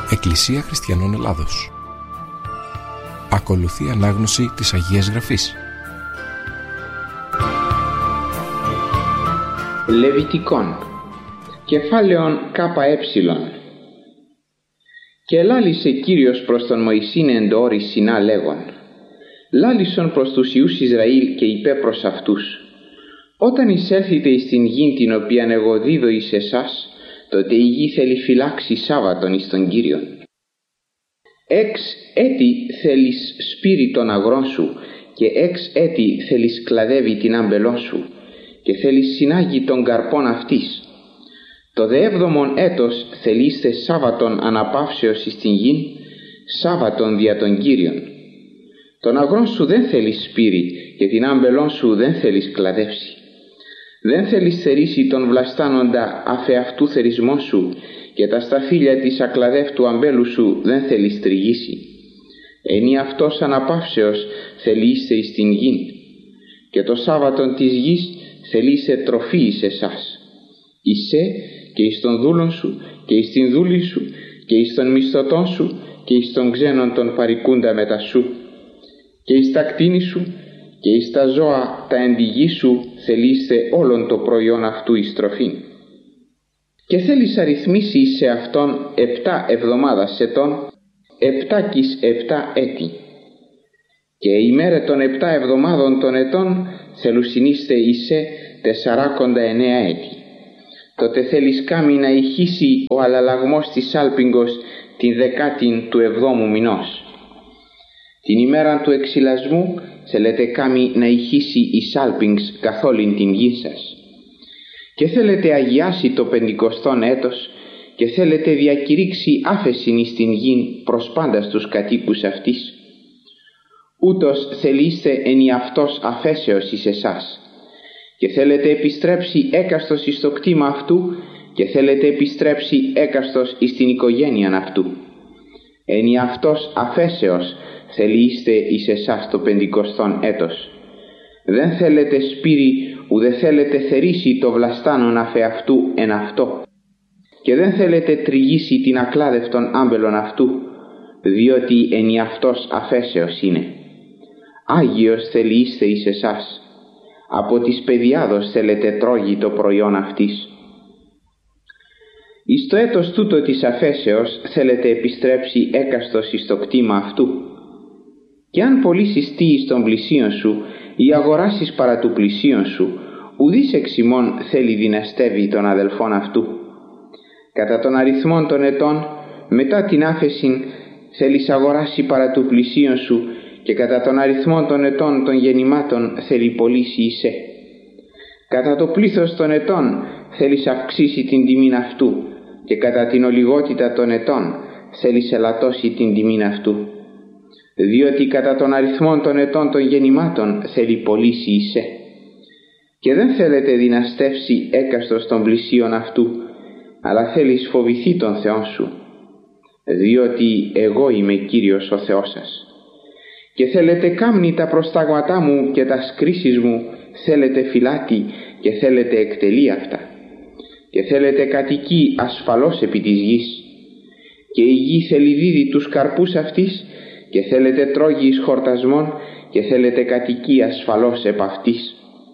Εκκλησία Χριστιανών Ελλάδος. Ακολουθεί ανάγνωση της Αγίας Γραφής. Λεβιτικών, κεφάλαιον ΚΕ. Και λάλησε Κύριος προς τον Μωυσήν εν το όρη Σινά λέγον: λάλησον προς τους Υιούς Ισραήλ και είπε προς αυτούς: όταν εισέλθετε εις την γη την οποίαν εγώ δίδω εις εσάς, τότε η γη θέλει φυλάξει Σάββατον εις τον Κύριον. 6 έτη θέλεις σπείρει τον αγρόν σου, και 6 έτη θέλεις κλαδεύει την άμπελόν σου, και θέλεις συνάγει τον καρπόν αυτής. Το δε 7ο έτος θελείστε Σάββατον αναπαύσεως εις την γην, Σάββατον δια τον Κύριον. Τον αγρόν σου δεν θέλεις σπείρει, και την άμπελόν σου δεν θέλεις κλαδεύσει. Δεν θέλεις θερήσει τον βλαστάνοντα αφεαυτού θερισμό σου, και τα σταφύλια της ακλαδεύτου αμπέλου σου δεν θέλεις τριγήσει. Ενή αυτός αναπαύσεως θελείστε εις την γην, και το Σάββατον της γης θελείσε τροφή εις εσάς. Εισέ και εις τον δούλον σου και εις την δούλη σου και εις τον μισθωτόν σου και εις τον ξένον τον παρικούντα μετά σου, και εις τα κτήνη σου και εις τα ζώα τα εν τη γη σου θελείστε όλον το προϊόν αυτού εις τροφήν. Και θέλεις αριθμίσει σε αυτόν 7 εβδομάδας ετών, 7 εις 7 έτη. Και η μέρα των 7 εβδομάδων των ετών θελουσινίστε εισέ 49 έτη. Τότε θέλεις κάμει να ηχήσει ο αλλαλαγμός της άλπιγγος την 10η του 7ου μηνός. Την ημέρα του εξυλασμού θέλετε κάμει να ηχήσει η σάλπιγγς καθ' όλην την γη σας. Και θέλετε αγιάσει το 50ο έτος, και θέλετε διακηρύξει άφεσιν εις την γην προς πάντα στους κατοίκους αυτής. Ούτως θελείστε εν αυτός αφέσεως εις εσάς. Και θέλετε επιστρέψει έκαστος εις το κτήμα αυτού, και θέλετε επιστρέψει έκαστος εις την οικογένειαν αυτού. Εν αυτός αφέσεως θελείστε εις εσάς το 50ο έτος. Δεν θέλετε σπείρει, ουδε θέλετε θερήσει το βλαστάνον αφεαυτού εν αυτό, και δεν θέλετε τριγήσει την ακλάδευτον άμπελον αυτού, διότι εν αυτός αφέσεως είναι. Άγιος θελείστε εις εσάς. Από της παιδιάδος θέλετε τρώγει το προϊόν αυτής. Εις το έτος τούτο της αφέσεως θέλετε επιστρέψει έκαστος εις το κτήμα αυτού. Και αν πωλήσεις τι εις των πλησίων σου ή αγοράσεις παρά του πλησίον σου, ουδής εξ ημών θέλει δυναστεύει τον αδελφόν αυτού. Κατά τον αριθμόν των ετών μετά την άφεσιν θέλεις αγοράσει παρά του πλησίον σου, και κατά τον αριθμό των ετών των γεννημάτων θέλει πωλήσει εισέ. Κατά το πλήθος των ετών θέλεις αυξήσει την τιμήν αυτού, και κατά την ολιγότητα των ετών θέλεις ελαττώσει την τιμήν αυτού. Διότι κατά τον αριθμό των ετών των γεννημάτων θέλει πωλήσει εισέ. Και δεν θέλετε δυναστεύσει έκαστος των πλησίων αυτού, αλλά θέλεις φοβηθεί τον Θεόν σου, διότι εγώ είμαι Κύριος ο Θεός σας. Και θέλετε κάμνη τα προστάγματά μου και τα σκρίσεις μου θέλετε φυλάτη, και θέλετε εκτελεί αυτά. Και θέλετε κατοικεί ασφαλώς επί της γης, και η γη θέλει δίδει τους καρπούς αυτής, και θέλετε τρώγει εις χορτασμόν, και θέλετε κατοικεί ασφαλώς επ' αυτής.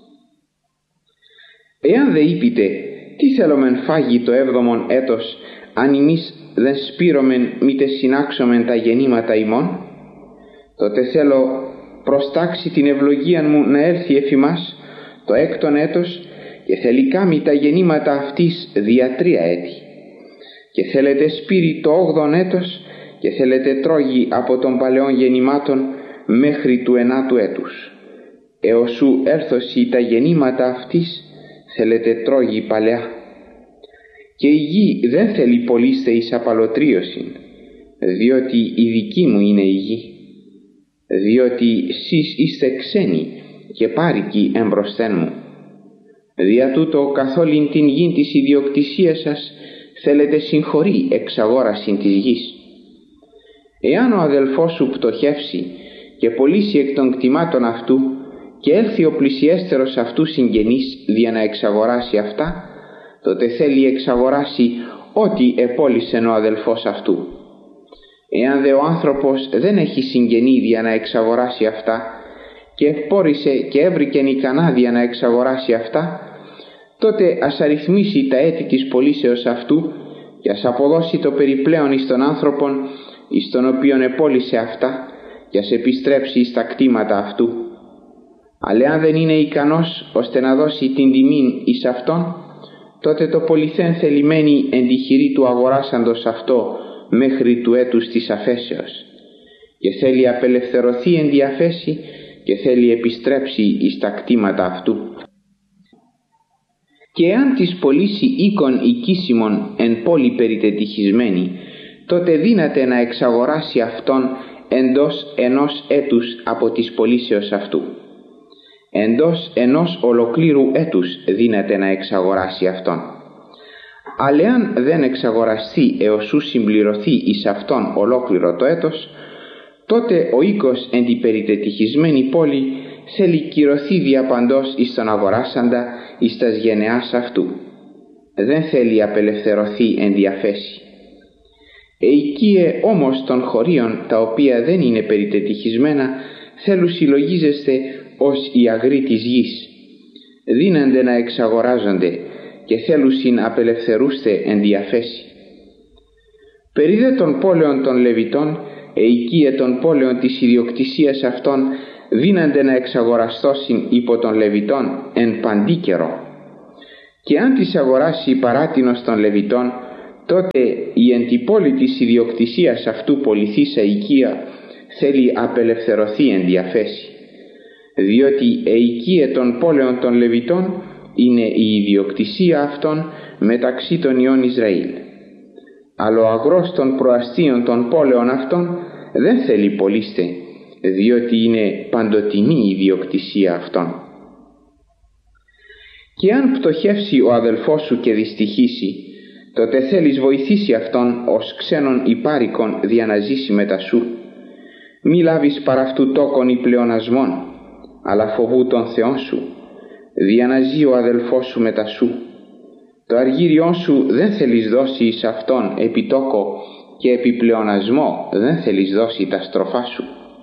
Εάν δε είπετε, τι θέλομεν φάγει το 7ο έτος, αν εμείς δεν σπείρωμεν μήτε συνάξομεν τα γεννήματα ημών, τότε θέλω προστάξει την ευλογία μου να έλθει εφ' ημάς το 6ο έτος, και θέλει κάμει τα γεννήματα αυτής δια 3 έτη. Και θέλετε σπείρει το 8ο έτος, και θέλετε τρώγει από των παλαιών γεννημάτων μέχρι του 9ου έτους. Έως σου έρθωση τα γεννήματα αυτής θέλετε τρώγει παλαιά. Και η γη δεν θέλει πωλήστε εις απαλωτρίωσιν, διότι η δική μου είναι η γη. Διότι σεις είστε ξένοι και πάρικοι εμπροσθέν μου. Δια τούτο καθ' όλην την γη της ιδιοκτησίας σας θέλετε συγχωρεί εξαγόρασιν της γης. Εάν ο αδελφός σου πτωχεύσει και πωλήσει εκ των κτημάτων αυτού, και έλθει ο πλησιέστερος αυτού συγγενής για να εξαγοράσει αυτά, τότε θέλει εξαγοράσει ό,τι επόλυσεν ο αδελφός αυτού. Εάν δε ο άνθρωπος δεν έχει συγγενή να εξαγοράσει αυτά και ευπόρησε και έβρικεν ικανάδια να εξαγοράσει αυτά, τότε ας αριθμίσει τα έτη της πωλήσεως αυτού και ας αποδώσει το περιπλέον εις τον άνθρωπον εις τον οποίον επόλυσε αυτά και ας επιστρέψει εις τα κτήματα αυτού. Αλλά αν δεν είναι ικανός ώστε να δώσει την τιμήν εις αυτόν, τότε το πολυθέν θελημένη εν τη χειρή του αγοράσαντος αυτό μέχρι του έτους της αφέσεως, και θέλει απελευθερωθεί εν τη αφέση και θέλει επιστρέψει εις τα κτήματα αυτού. Και αν της πωλήσει οίκον οικίσιμον εν πόλη περιτετυχισμένη, τότε δύναται να εξαγοράσει αυτόν εντός ενός έτους από της πωλήσεως αυτού. Εντός ενός ολοκλήρου έτους δύναται να εξαγοράσει αυτόν. Αλλά αν δεν εξαγοραστεί έως ου συμπληρωθεί εις αυτόν ολόκληρο το έτος, τότε ο οίκος εν τη περιτετυχισμένη πόλη θέλει κυρωθεί διαπαντός εις τον αγοράσαντα εις τας γενεάς αυτού. Δεν θέλει απελευθερωθεί εν διαφέση. Εικίε όμως των χωρίων τα οποία δεν είναι περιτετυχισμένα θέλουν συλλογίζεστε ως οι αγροί της γης. Δίνανται να εξαγοράζονται και θέλουσιν απελευθερούστε εν διαφέση. Περί δε των πόλεων των Λεβιτών, εικίε των πόλεων της ιδιοκτησίας αυτών, δίνανται να εξαγοραστώσιν υπό των Λεβιτών εν παντή καιρό. Και αν τις αγοράσει παράτινος των Λεβιτών, τότε η εν τη πόλη της ιδιοκτησίας αυτού πολιθήσα οικία θέλει απελευθερωθεί εν διαφέση, διότι εικίε των πόλεων των Λεβιτών είναι η ιδιοκτησία αυτών μεταξύ των ιών Ισραήλ. Αλλά ο αγρός των προαστίων των πόλεων αυτών δεν θέλει πωλήστε, διότι είναι παντοτινή η ιδιοκτησία αυτών. Και αν πτωχεύσει ο αδελφός σου και δυστυχήσει, τότε θέλεις βοηθήσει αυτόν ως ξένον υπάρικον δια να ζήσει μετά σου. Μη λάβεις παρά αυτού τόκον ή πλεονασμών, αλλά φοβού τον Θεόν σου, δια να ζει ο αδελφός σου μετά σου. Το αργύριόν σου δεν θέλεις δώσει εις αυτόν επιτόκο και επιπλεονασμό δεν θέλεις δώσει τα στροφά σου.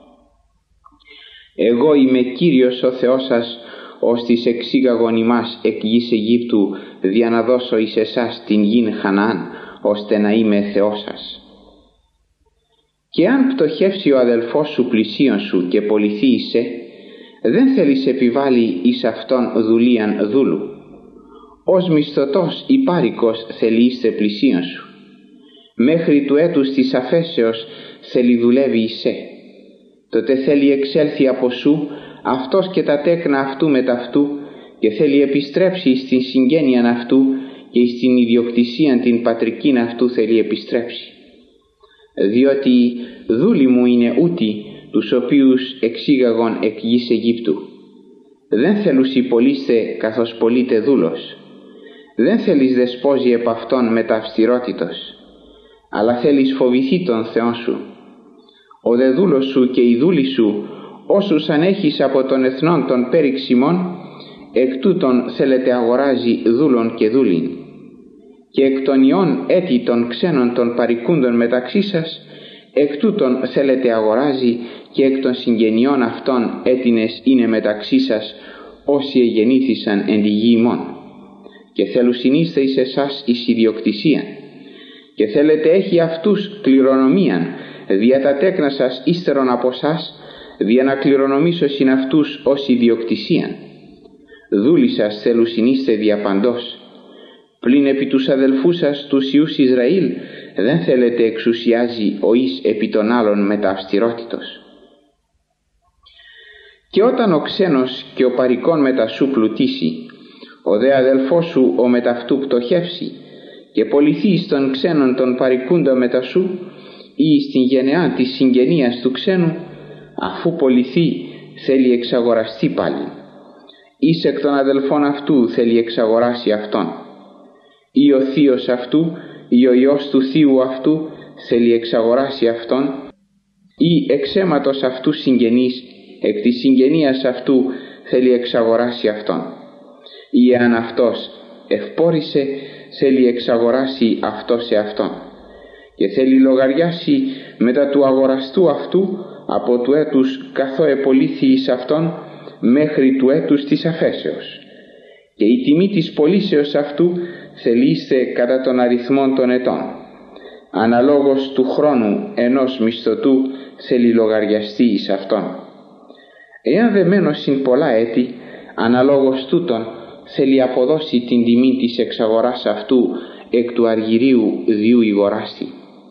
Εγώ είμαι Κύριος ο Θεός σας, ως της εξήγαγον ημάς εκ γης Αιγύπτου, δια να δώσω εις εσάς την γην Χαναάν, ώστε να είμαι Θεός σας. Και αν πτωχεύσει ο αδελφός σου πλησίον σου και πωληθεί εισέ, δεν θέλεις επιβάλλει εις αυτόν δουλείαν δούλου. Ως μισθωτός υπάρικος θέλει είστε πλησίον σου. Μέχρι του έτους της αφέσεως θέλει δουλεύει εισέ. Τότε θέλει εξέλθει από σου αυτός και τα τέκνα αυτού μεταυτού και θέλει επιστρέψει στην συγγένειαν αυτού και στην ιδιοκτησίαν την πατρικήν αυτού θέλει επιστρέψει. Διότι δούλοι μου είναι ούτοι τους οποίους εξήγαγον εκ γης Αιγύπτου. Δεν θέλουσι πωλήστε καθώς πωλείται δούλος. Δεν θέλεις δεσπόζει επ' αυτόν με τα αυστηρότητος, αλλά θέλεις φοβηθεί τον Θεόν σου. Ο δε δούλος σου και η δούλη σου, όσους ανέχεις από των εθνών των πέριξιμων, εκ τούτων θέλετε αγοράζει δούλων και δούλην. Και εκ των ιών έτη των ξένων των παρικούντων μεταξύ σας, εκ τούτων θέλετε αγοράζει και εκ των συγγενειών αυτών έτινες είναι μεταξύ σας, όσοι εγεννήθησαν εν τη γη ημών. Και θέλουν συνείστε εις εσάς εις ιδιοκτησίαν. Και θέλετε έχει αυτούς κληρονομίαν, δια τα τέκνα σας ύστερον από σας, δια να κληρονομήσω συν αυτούς ως ιδιοκτησίαν. Δούλοι σας θέλουν συνείστε διαπαντός. Πλην επί τους αδελφούς σας τους ιούς Ισραήλ δεν θέλετε εξουσιάζει ο εις επί των άλλων με τα αυστηρότητος. Και όταν ο ξένος και ο παρικόν μετά σου πλουτίσει, ο δε αδελφός σου ο μεταυτού πτωχεύσει και πωληθεί στον ξένον των παρικούντα μετά σου ή στην γενεά της συγγενείας του ξένου, αφού πωληθεί θέλει εξαγοραστεί πάλι. Εις εκ των αδελφών αυτού θέλει εξαγοράσει αυτόν. Ή ο θείος αυτού ή ο ιός του θείου αυτού θέλει εξαγοράσει αυτόν, ή εξ αίματος αυτού συγγενής εκ της συγγενείας αυτού θέλει εξαγοράσει αυτόν. Ή αν αυτός ευπόρησε θέλει εξαγοράσει αυτό σε αυτόν. και θέλει λογαριάσει μετά του αγοραστού αυτού από του έτους καθώ επολύθη εις αυτόν μέχρι του έτους της αφέσεως, και η τιμή της πωλήσεως αυτού θελείστε κατά τον αριθμόν των ετών. Αναλόγως του χρόνου ενός μισθωτού θέλει λογαριαστεί εις αυτόν. Εάν δε μένω συν πολλά έτη, αναλόγως τούτον θέλει αποδώσει την τιμή της εξαγοράς αυτού εκ του αργυρίου διού ηγοράστη.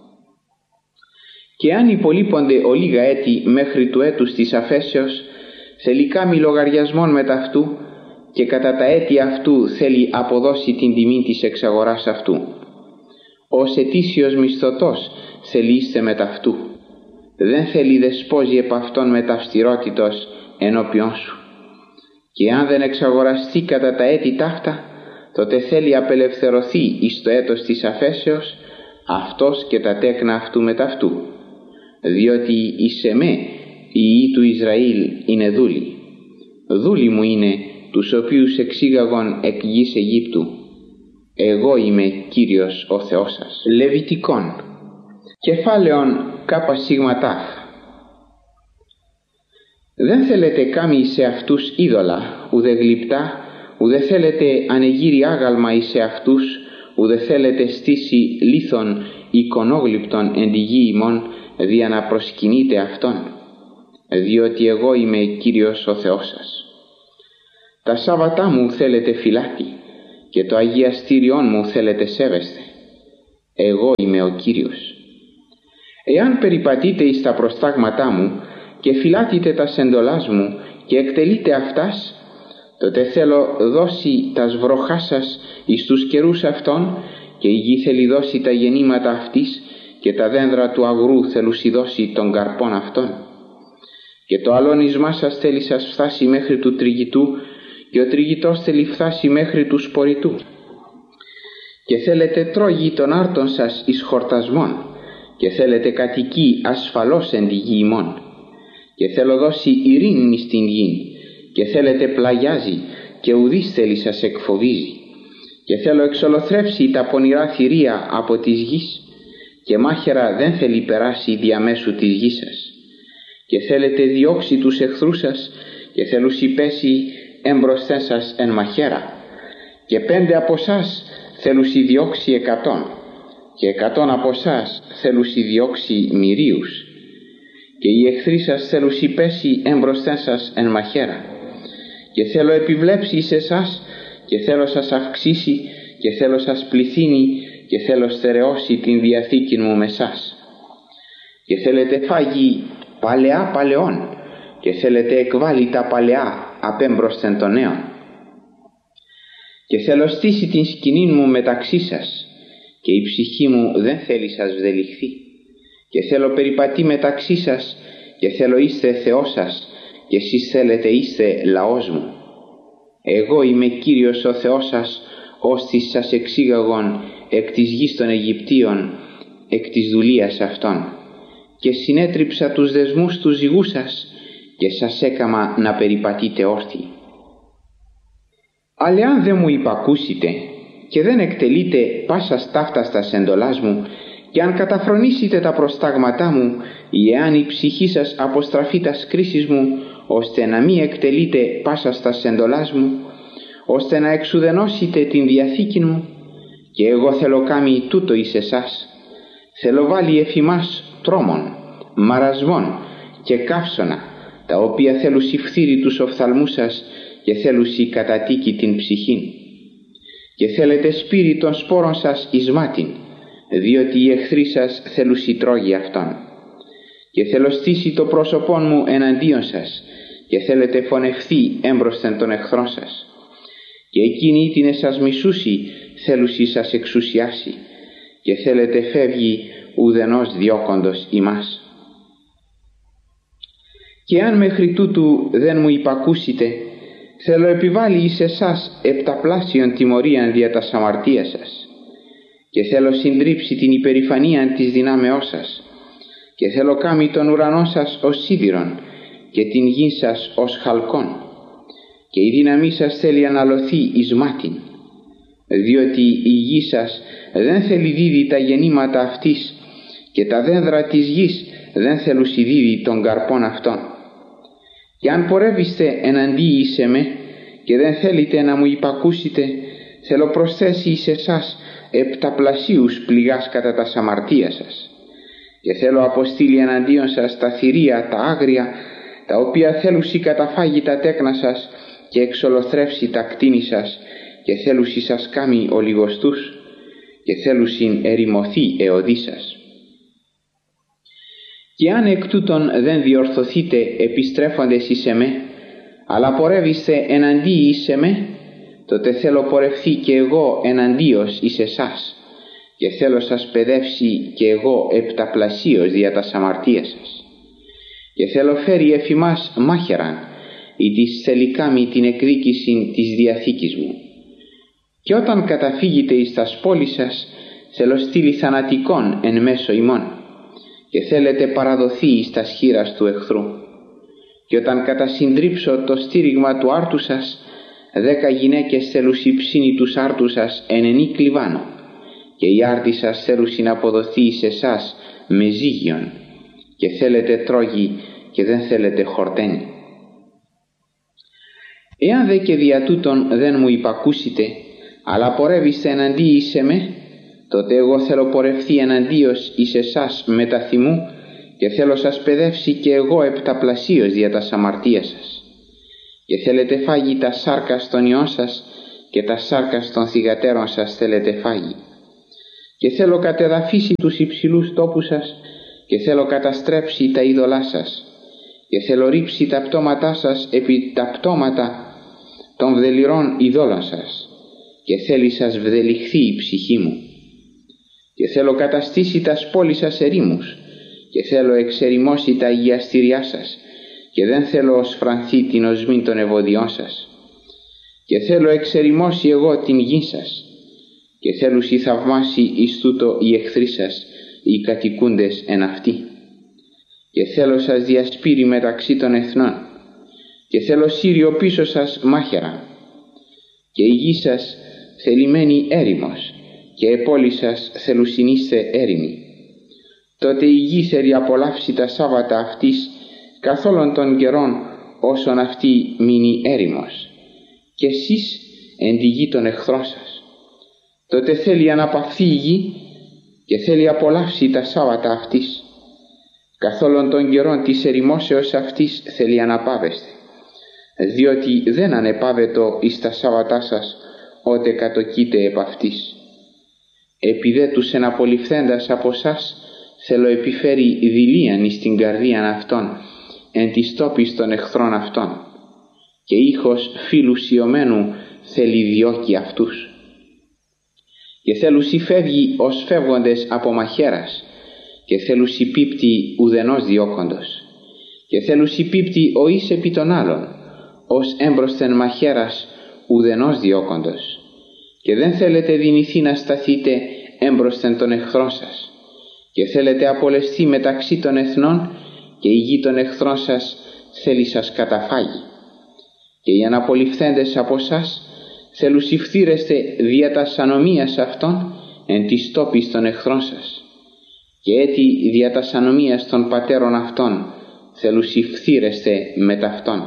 Και αν υπολείπονται ολίγα έτη μέχρι του έτους της αφέσεως, θέλει κάμει λογαριασμόν μετ' αυτού και κατά τα έτη αυτού θέλει αποδώσει την τιμή της εξαγοράς αυτού. Ως ετήσιος μισθωτός θέλει είστε μετ' αυτού. Δεν θέλει δεσπόζει επ' αυτόν με ταυστηρότητος ενώπιον σου. Και αν δεν εξαγοραστεί κατά τα έτη ταύτα, τότε θέλει απελευθερωθεί εις το έτος της αφέσεως αυτός και τα τέκνα αυτού μετ' αυτού, διότι εις εμέ οι υιοί του Ισραήλ είναι δούλοι. Δούλοι μου είναι, τους οποίους εξήγαγον εκ γης Αιγύπτου. Εγώ είμαι Κύριος ο Θεός σας. Λεβιτικών, κεφάλαιον ΚΣΤ. Δεν θέλετε κάμοι σε αυτούς είδωλα, ουδε γλυπτά, ουδε θέλετε ανεγύρι άγαλμα εις αυτούς, ουδε θέλετε στήσει λίθον εικονόγλυπτον εν τη γη ημών, δια να προσκυνείτε αυτόν, διότι εγώ είμαι Κύριος ο Θεός σας. Τα Σάββατά μου θέλετε φυλάτη και το αγιαστήριόν μου θέλετε σέβεστε. Εγώ είμαι ο Κύριος. Εάν περιπατείτε εις τα προστάγματά μου και φυλάτετε τα εντολάς μου και εκτελείτε αυτάς, τότε θέλω δώσει τας βροχά σας εις τους καιρούς αυτών, και η γη θέλει δώσει τα γεννήματα αυτής και τα δένδρα του αγρού θέλουσι δώσει των καρπών αυτών. Και το αλώνισμά σας θέλει σας φτάσει μέχρι του τριγητού και ο τριγητός θέλει φτάσει μέχρι του σπορητού. Και θέλετε τρόγοι των άρτων σας εις χορτασμών και θέλετε κατοικεί ασφαλώς εν τη γη ημών. Και θέλω δώσει ειρήνη στην γη και θέλετε πλαγιάζει και ουδείς θέλει σας εκφοβίζει. Και θέλω εξολοθρεύσει τα πονηρά θηρία από της γης και μάχαιρα δεν θέλει περάσει διαμέσου της γης σας. Και θέλετε διώξει τους εχθρούς σας και θέλουσι πέσει εμπροσθέν σας εν μαχαίρα. Και 5 από σας θέλουσι διώξει 100 και 100 από σας θέλουσι διώξει μυρίους. Και οι εχθροί σας θέλουσι πέσει εμπροσθέν σας εν μαχαίρα. Και θέλω επιβλέψει εις εσάς και θέλω σας αυξήσει και θέλω σας πληθύνει και θέλω στερεώσει την διαθήκη μου με σας. Και θέλετε φάγει παλαιά παλαιών και θέλετε εκβάλει τα παλαιά απέμπροσθεν των νέων. Και θέλω στήσει την σκηνή μου μεταξύ σας και η ψυχή μου δεν θέλει σας βδελιχθεί. Και θέλω περιπατεί μεταξύ σας και θέλω είστε Θεός σας και εσείς θέλετε είστε λαός μου. Εγώ είμαι Κύριος ο Θεός σας, ώστις σας εξήγαγον εκ της γης των Αιγυπτίων, εκ της δουλείας αυτών, και συνέτριψα τους δεσμούς του ζυγού σας και σας έκαμα να περιπατείτε όρθιοι. Αλλά αν δεν μου υπακούσετε και δεν εκτελείτε πάσα ταύτα στα εντολάς μου και αν καταφρονήσετε τα προστάγματά μου ή εάν η ψυχή σας αποστραφεί τας κρίσεις μου, ώστε να μην εκτελείτε πάσα στα εντολάς μου, ώστε να εξουδενώσετε την διαθήκη μου, και εγώ θέλω κάμει τούτο εις εσάς, θέλω βάλει εφημάς τρόμων, μαρασμών και καύσωνα, τα οποία θέλουσι φθείρει τους οφθαλμούς σας και θέλουσι κατατίκη την ψυχήν. Και θέλετε σπείρει των σπόρων σας εις μάτιν, διότι οι εχθροί σας θέλουσι τρώγει αυτόν. Και θέλω στήσει το πρόσωπόν μου εναντίον σας και θέλετε φωνευθεί έμπροσθεν των εχθρών σας. Και εκείνοι ήτινε σας μισούσι θέλουσι σας εξουσιάσει και θέλετε φεύγει ουδενός διώκοντος ημάς. Και αν μέχρι τούτου δεν μου υπακούσετε, θέλω επιβάλλει εις εσάς επταπλάσιον τιμωρίαν δια τας αμαρτίας σας και θέλω συντρίψει την υπερηφανίαν της δυνάμεώς σας και θέλω κάμει τον ουρανό σας ως σίδηρον και την γη σας ως χαλκόν και η δύναμή σας θέλει αναλωθεί εις μάτιν, διότι η γη σας δεν θέλει δίδει τα γεννήματα αυτής και τα δένδρα της γης δεν θελουσιδίδει των καρπών αυτών. Και αν πορεύεστε εναντί εις εμέ και δεν θέλετε να μου υπακούσετε, θέλω προσθέσει εις εσάς επταπλασίους πληγάς κατά τα αμαρτία σας. Και θέλω αποστείλει εναντίον σας τα θηρία, τα άγρια, τα οποία θέλουσι καταφάγει τα τέκνα σας και εξολοθρεύσει τα κτίνη σας, και θέλουσι σας κάμει ολιγοστούς, και θέλουσιν ερημωθεί εωδή σας. Και αν εκ τούτων δεν διορθωθείτε επιστρέφοντες εις εμέ, αλλά πορεύεστε εναντί εις εμέ, τότε θέλω πορευθεί και εγώ εναντίος εις εσάς, και θέλω σας παιδεύσει και εγώ επταπλασίως δια τας αμαρτίας σας. Και θέλω φέρει εφημάς μάχαιραν, ή της θελικάμει την εκδίκηση της διαθήκης μου. Και όταν καταφύγετε εις τας πόλεις σας, θέλω στείλει θανατικών εν μέσω ημών, και θέλετε παραδοθεί εις τας χείρας του εχθρού. Και όταν κατασυντρίψω το στήριγμα του άρτου σας, 10 γυναίκες θέλουσι ψήνει τους άρτους σας εν ενή κλιβάνο, και η άρτη σας θέλουσι να αποδοθεί εις εσάς με ζύγιον, και θέλετε τρόγι και δεν θέλετε χορτένι. Εάν δε και δια τούτον δεν μου υπακούσετε, αλλά πορεύεστε εναντί εις εμέ, τότε εγώ θέλω πορευθεί εναντίος εις εσάς μετά θυμού, και θέλω σας παιδεύσει και εγώ επταπλασίως δια τας αμαρτίας σας. Και θέλετε φάγει τα σάρκας των ιών σας, και τα σάρκας των θυγατέρων σας θέλετε φάγει. Και θέλω κατεδαφίσει τους υψηλούς τόπους σας, και θέλω καταστρέψει τα είδωλά σας, και θέλω ρίψει τα πτώματά σας επί τα πτώματα των βδελιρών ειδόλων σας, και θέλει σας βδελιχθεί η ψυχή μου. Και θέλω καταστήσει τα πόλεις σας ερήμους, και θέλω εξερημώσει τα αγιαστήριά σας, και δεν θέλω οσφρανθεί την οσμή των ευωδιών σας. Και θέλω εξερημώσει εγώ την γη σας, και θέλουσι θαυμάσει εις τούτο οι εχθροί σας, οι κατοικούντες εν αυτή. Και θέλω σας διασπείρει μεταξύ των εθνών, και θέλω σύριο πίσω σας μάχαιρα. Και η γη σας θελημένη έρημος, και η πόλη σας θελουσινήστε έρημη. Τότε η γη θέλει απολαύσει τα Σάββατα αυτής καθ' όλων των καιρών όσον αυτή μείνει έρημος, και εσείς εν τη γη των εχθρών σας. Τότε θέλει αναπαυθεί η γη και θέλει απολαύσει τα Σάββατα αυτής. Καθ' όλων των καιρών της ερημόσεως αυτής θέλει αναπαύεστε, διότι δεν ανεπάβετο εις τα Σάββατά σας ότε κατοκείτε επ' αυτής. Επί τους εναπολυφθέντας από σας θέλω επιφέρει δειλίαν εις την καρδίαν αυτών εν της τόπης των εχθρών αυτών, και ήχος φίλου σιωμένου θέλει διώκει αυτούς. Και θέλουσι φεύγει ως φεύγοντες από μαχαίρας, και θέλουσι πίπτει ουδενός διώκοντος, και θέλουσι πίπτει ο εις επί των άλλων, ως έμπροσθεν μαχαίρας ουδενός διώκοντος, και δεν θέλετε δυνηθεί να σταθείτε έμπροσθεν των εχθρών σας, και θέλετε απολεστεί μεταξύ των εθνών, και η γη των εχθρών σας θέλει σας καταφάγει. Και οι αναπολυφθέντες από σας θέλουσι φθήρεστε δια τας ανομίας αυτών εν της τόπης των εχθρών σας, και έτι δια τας ανομίας των πατέρων αυτών θέλουσι φθήρεστε μετ' αυτών.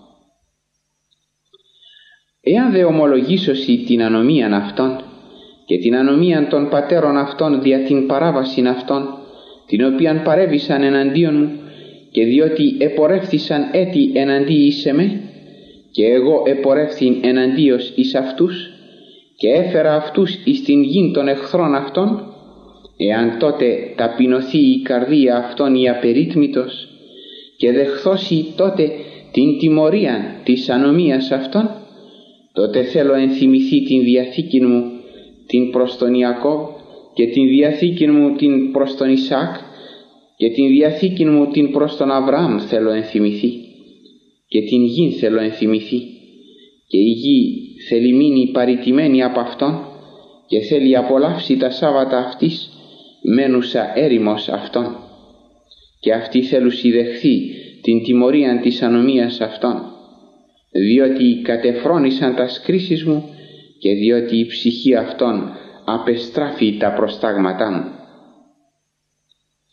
Εάν δε ομολογήσωσι την ανομίαν αυτών και την ανομίαν των πατέρων αυτών δια την παράβασιν αυτών, την οποίαν παρέβησαν εναντίον μου, και διότι επορεύθησαν έτη εναντί εις εμέ, και εγώ επορεύθην εναντίος εις αυτούς, και έφερα αυτούς εις την γην των εχθρών αυτών, εάν τότε ταπεινωθεί η καρδία αυτών η απερίτμητος, και δεχθώσει τότε την τιμωρία της ανομίας αυτών, τότε θέλω ενθυμηθεί την διαθήκην μου την προς τον Ιακώβ, και την διαθήκην μου την προς τον Ισαάκ, και την διαθήκην μου την προς τον Αβραάμ θέλω ενθυμηθεί, και την γην θέλω ενθυμηθεί, και η γη θέλει μείνει παρητημένη από αυτόν, και θέλει απολαύσει τα Σάββατα αυτής μένουσα έρημος αυτών, και αυτή θέλουσι δεχθεί την τιμωρία της ανομίας αυτών, διότι κατεφρόνησαν τα κρίσεις μου, και διότι η ψυχή αυτών απεστράφει τα προστάγματά μου.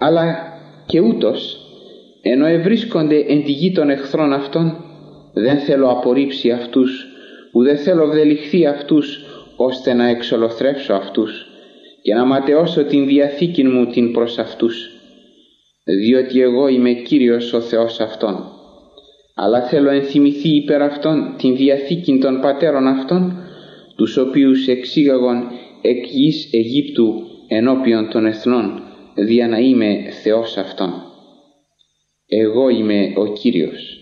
Αλλά και ούτως, ενώ ευρίσκονται εν τη γη των εχθρών αυτών, δεν θέλω απορρίψει αυτούς, ουδέ θέλω βδελιχθεί αυτούς, ώστε να εξολοθρεύσω αυτούς και να ματαιώσω την διαθήκη μου την προς αυτούς, διότι εγώ είμαι Κύριος ο Θεός αυτών. Αλλά θέλω ενθυμηθεί υπέρ αυτών την διαθήκη των πατέρων αυτών, τους οποίους εξήγαγον εκ γης Αιγύπτου ενώπιον των εθνών, δια να είμαι Θεός αυτών. Εγώ είμαι ο Κύριος.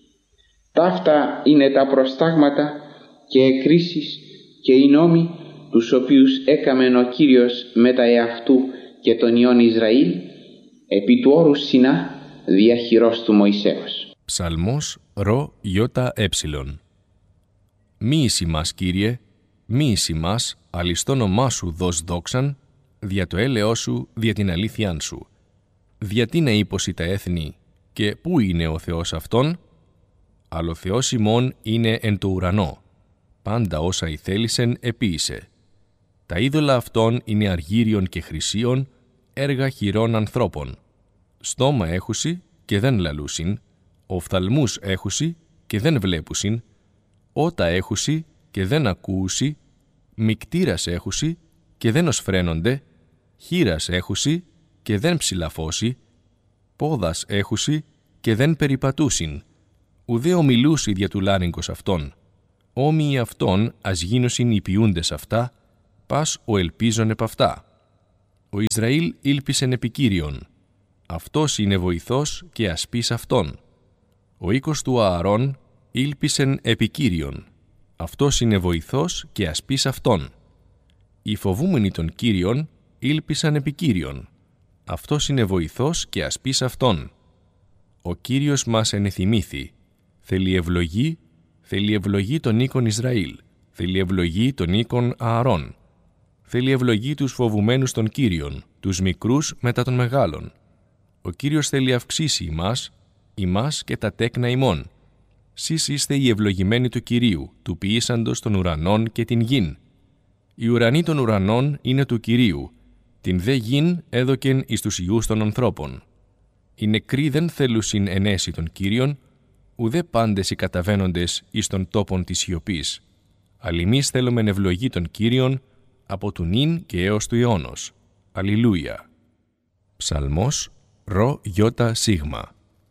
Ταύτα είναι τα προστάγματα και εκκρίσεις και οι νόμοι, τους οποίους έκαμεν ο Κύριος μετά εαυτού και των ιών Ισραήλ, επί του όρους Σινά, δια χειρός του Μωυσέως. Ψαλμός ρο ιώτα έψιλον. Μη εις ημάς, Κύριε, μη εις ημάς, αλλης το όνομά σου δώσ' δόξαν, δια το έλεος σου, δια την αλήθειάν σου. Διατί να ύποσι τα έθνη, και πού είναι ο Θεός αυτόν? Αλλά ο Θεός ημών είναι εν το ουρανό. Πάντα όσα ηθέλησεν επίησε. Τα είδωλα αυτών είναι αργύριων και χρυσίων, έργα χειρών ανθρώπων. Στόμα έχουσι και δεν λαλούσιν, οφθαλμούς έχουσι και δεν βλέπουσιν, ότα έχουσι και δεν ακούουσι, μικτήρας έχουσι και δεν οσφραίνονται, χείρας έχουσι και δεν ψηλαφώσει, πόδας έχουσι και δεν περιπατούσιν, ουδέ ομιλούσι δια του λάρυγγος αυτών. Όμοιοι αυτών ας γίνωσιν οι ποιούντες αυτά, πας ο ελπίζων επ' αυτά. Ο Ισραήλ ήλπισεν επί Κύριον. Αυτός είναι βοηθός και ασπίς αυτόν. Ο οίκος του Ααρών ήλπισεν επί Κύριον. Αυτός είναι βοηθός και ασπίς αυτόν. Οι φοβούμενοι των Κύριων ήλπισαν επί Κύριον. Αυτός είναι βοηθός και ασπίς αυτόν. Ο Κύριος μας ενεθυμήθη. Θέλει ευλογή των οίκων Ισραήλ. Θέλει ευλογή των οίκων Ααρών. Θέλει ευλογή τους φοβουμένους των Κύριων, τους μικρούς μετά των μεγάλων. Ο Κύριος θέλει αυξήσει ημάς και τα τέκνα ημών. Σεις είστε οι ευλογημένοι του Κυρίου, του ποιήσαντος των ουρανών και την γην. Οι ουρανοί των ουρανών είναι του Κυρίου, την δε γην έδωκεν εις τους ιούς των ανθρώπων. Οι νεκροί δεν θέλουσιν ενέσει των Κύριων, ουδέ πάντες οι καταβαίνοντες εις των τόπων της σιωπής. Αλλά εμείς θέλομεν ευλογή των Κύριων από του νυν και έως του αιώνος. Αλληλούια. Ψαλμός ρο γιώτα σίγμα.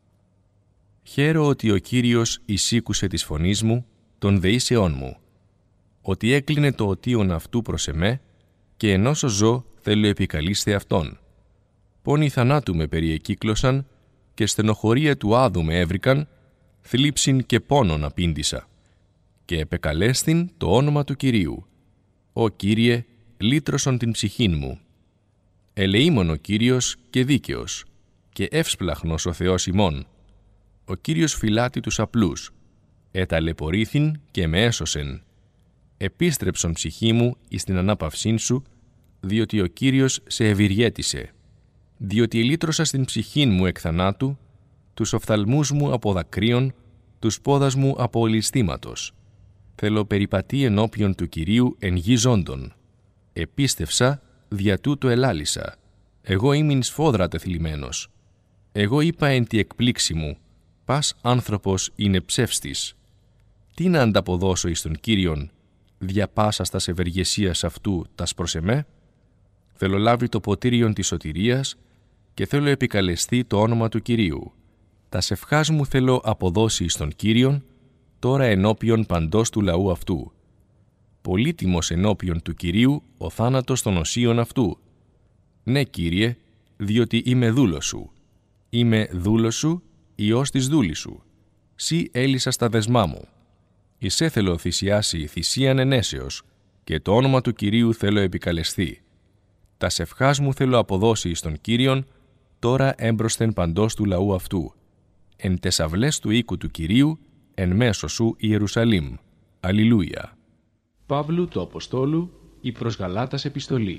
Χαίρο ότι ο Κύριος εισήκουσε της φωνής μου, των δεήσεών μου, ότι έκλεινε το οτίον αυτού προς εμέ, και ενώσο ζω θέλω επικαλείστε αυτόν. Πόνοι θανάτου με περιεκύκλωσαν, και στενοχωρία του άδου με έβρικαν, θλίψην και πόνον απήντησα. Και επεκαλέστην το όνομα του Κυρίου. «Ω Κύριε, λύτρωσον την ψυχήν μου». Ελεήμον ο Κύριος και δίκαιος, και εύσπλαχνος ο Θεός ημών. Ο Κύριος φυλάτει τους απλούς. Εταλαιπωρήθην και με έσωσεν. Επίστρεψον ψυχή μου εις την ανάπαυσήν σου, διότι ο Κύριος σε ευηριέτησε. Διότι ελύτρωσα στην ψυχήν μου εκ θανάτου, τους οφθαλμούς μου από δακρύων, τους πόδας μου από ολισθήματος. Θέλω περιπατεί ενώπιον του Κυρίου εν γη ζώντων. Επίστευσα, δια τούτο ελάλησα. Εγώ ήμην σφόδρα τεθλιμμένος. Εγώ είπα εν τη εκπλήξη μου, πας άνθρωπος είναι ψεύστης. Τι να ανταποδώσω εις τον Κύριον, δια πάσας τας ευεργεσίας αυτού τας προς εμέ? Θέλω λάβει το ποτήριον της σωτηρίας και θέλω επικαλεστεί το όνομα του Κυρίου. Τας ευχάς μου θέλω αποδώσει εις τον Κύριον, τώρα ενώπιον παντός του λαού αυτού. Πολύτιμος ενώπιον του Κυρίου ο θάνατος των οσίων αυτού. Ναι, Κύριε, διότι είμαι δούλος σου. Είμαι δούλος σου, ιός της δούλης σου. Σύ έλυσα στα δεσμά μου. Εισέ θέλω θυσιάσει θυσίαν ενέσεως, και το όνομα του Κυρίου θέλω επικαλεστεί. Τας ευχάς μου θέλω αποδώσει εις τον Κύριον, τώρα έμπροσθεν παντός του λαού αυτού. Εν τες αυλές του οίκου του Κυρίου, εν μέσω σου Ιερουσαλήμ. Αλληλούια. Παύλου του Αποστόλου, η προς Γαλάτας επιστολή.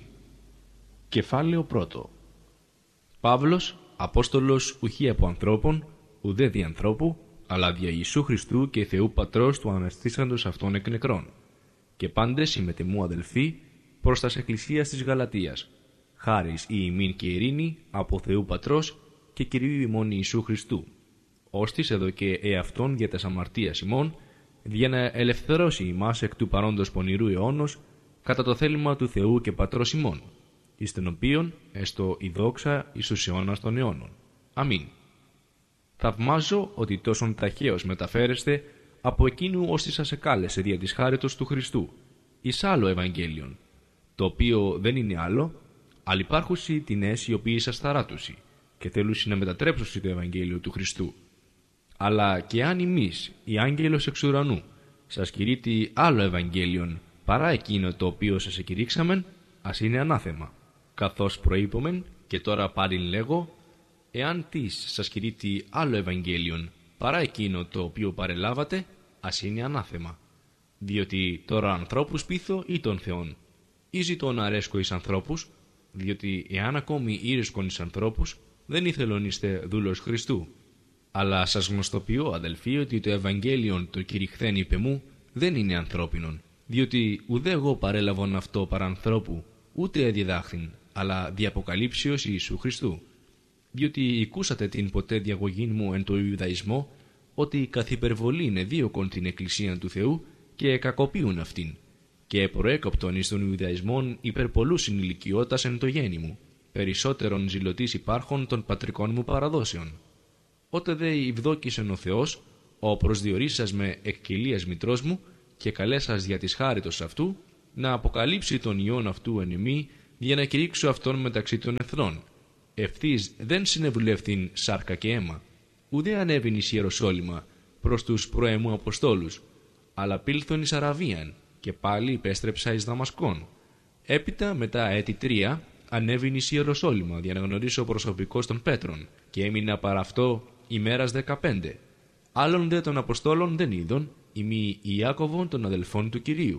Κεφάλαιο 1. Παύλος, Απόστολος ουχή από ανθρώπων, ουδέ δι' ανθρώπου, αλλά δια Ιησού Χριστού και Θεού Πατρός του αναστήσαντος αυτών εκ νεκρών, και πάντες οι μετεμού αδελφοί προς τας εκκλησίας της Γαλατίας. χάρις ή ημίν και ειρήνη από Θεού Πατρός και Κυρίου ημών Ιησού Χριστού, ώστις εδώ και εαυτόν για τας αμαρτίας ημών, για να ελευθερώσει ημάς εκ του παρόντος πονηρού αιώνος, κατά το θέλημα του Θεού και Πατρός ημών, εις τον οποίον εστω η δόξα εις τους αιώνας των αιώνων. Αμήν. Θαυμάζω ότι τόσον ταχαίως μεταφέρεστε από εκείνου όσοι σας εκάλεσε δια της χάριτος του Χριστού, εις άλλο Ευαγγέλιον, το οποίο δεν είναι άλλο, αλλά υπάρχουσι τινές οι οποίοι σας θαράτουσι και θέλουσι να μετατρέψουσι το Ευαγγέλιο του Χριστού. Αλλά και αν εμείς, η άγγελος εξ ουρανού, σας κηρύττει άλλο Ευαγγέλιον παρά εκείνο το οποίο σας εκηρύξαμεν, ας είναι ανάθεμα. Καθώς προείπομεν και τώρα πάλιν λέγω, εάν τις σας κηρύττει άλλο Ευαγγέλιον παρά εκείνο το οποίο παρελάβατε, ας είναι ανάθεμα. Διότι τώρα ανθρώπους πείθω ή των Θεών, ή ζητώ να αρέσκω εις ανθρώπους, διότι εάν ακόμη ήρεσκον εις ανθρώπους, δεν ήθελον είστε δούλος Χριστού. Αλλά σας γνωστοποιώ, αδελφοί, ότι το Ευαγγέλιον το κηρυχθέν είπε μου δεν είναι ανθρώπινον, διότι ουδέ εγώ παρέλαβον αυτό παρά ανθρώπου, ούτε διδάχθην, αλλά διαποκαλύψεως Ιησού Χριστού. Διότι οικούσατε την ποτέ διαγωγήν μου εν το Ιουδαϊσμό, ότι καθ' υπερβολήν εδίωκον την Εκκλησία του Θεού και κακοποιούν αυτήν, και προέκοπτον εις τον Ιουδαϊσμόν υπερπολού συνηλικιώτας εν το γέννη μου, περισσότερον ζηλωτής υπάρχων των πατρικών μου παραδόσεων. Ότε δε ευδόκησεν ο Θεός, ο προσδιορίσας με εκ κοιλίας μητρός μου και καλέσας για της χάριτος αυτού, να αποκαλύψει τον Υιόν αυτού εν εμεί, για να κηρύξω αυτόν μεταξύ των εθνών. Ευθύς δεν συνεβουλεύθην σάρκα και αίμα, ουδέ ανέβην εις Ιεροσόλυμα προς τους προεμού Αποστόλους, αλλά πήλθον εις Αραβίαν και πάλι υπέστρεψα εις Δαμασκόν. Έπειτα μετά έτη 3 ανέβην εις Ιεροσόλυμα για να γνωρίσω προσωπικώς των Πέτρων και έμεινα παρά αυτό ημέρας 15. Άλλον δε των Αποστόλων δεν είδον, ημί Ιάκωβον των αδελφών του Κυρίου.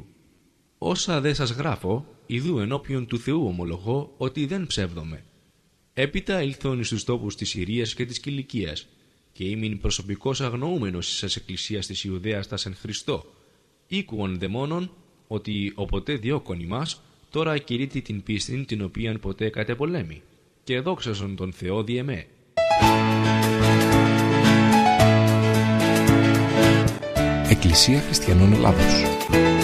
Όσα δε σας γράφω, ιδού ενώπιον του Θεού ομολογώ ότι δεν ψεύδομαι. Έπειτα ήλθον εις τους τόπους της Συρίας και της Κιλικίας, και ήμην προσωπικός αγνοούμενος εις της Εκκλησίας της Ιουδαίας τας εν Χριστώ. Ήκουον δε μόνον ότι οποτέ διώκον ημάς, τώρα κηρύττει την πίστην την οποίαν ποτέ κατεπολέμη, και δόξασον τον Θεό δι' εμέ. Εκκλησία Χριστιανών Ελλάδος.